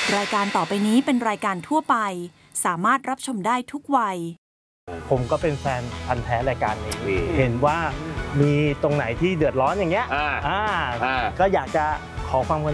รายการต่อไปนี้เป็นรายการทั่วไปสามารถรับชมได้ทุกวัยผมก็เป็นแฟนพันธุ์แท้รายการนี้เห็นว่ามีตรงไหนที่เดือดร้อนอย่างเงี้ยก็อยากจะขอความกรุณา